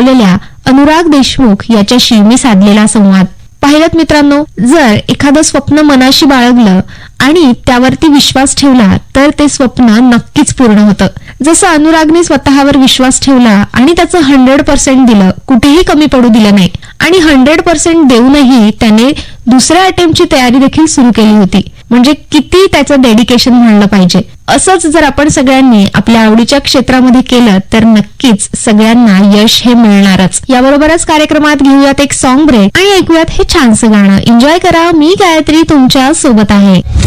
असलेल्या अनुराग देशमुख याच्याशी मी साधलेला संवाद. पाहिलं मित्रांनो, जर एखादं स्वप्न मनाशी बाळगलं आणि त्यावरती विश्वास ठेवला तर ते स्वप्न नक्कीच पूर्ण होतं. जसं अनुरागने स्वतःवर विश्वास ठेवला आणि त्याचं 100% दिलं, कुठेही कमी पडू दिलं नाही आणि 100% देऊनही त्याने दुसऱ्या अटेम्प्टची तयारी देखील सुरू केली होती. म्हणजे किती त्याचं डेडिकेशन म्हणलं पाहिजे. असंच जर आपण सगळ्यांनी आपल्या आवडीच्या क्षेत्रामध्ये केलं तर नक्कीच सगळ्यांना यश हे मिळणारच. याबरोबरच कार्यक्रमात घेऊयात एक सॉन्ग ब्रेक आणि ऐकूयात हे छानसं गाणं. एन्जॉय करा. मी गायत्री तुमच्या सोबत आहे.